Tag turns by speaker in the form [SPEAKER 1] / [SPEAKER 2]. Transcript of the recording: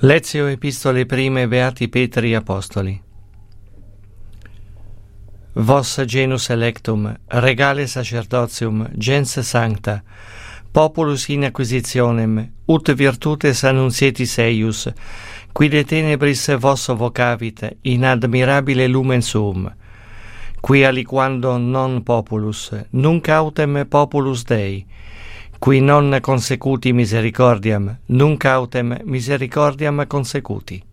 [SPEAKER 1] Lectio Epistolae Prime Beati Petri Apostoli. Vos genus electum, regale sacerdotium, gens sancta, populus in acquisitionem, ut virtutes annuncietis eius, qui de tenebris vos vocavit in admirabile lumen suum, qui aliquando non populus, nunc autem populus Dei, qui non consecuti misericordiam, nunc autem misericordiam consecuti.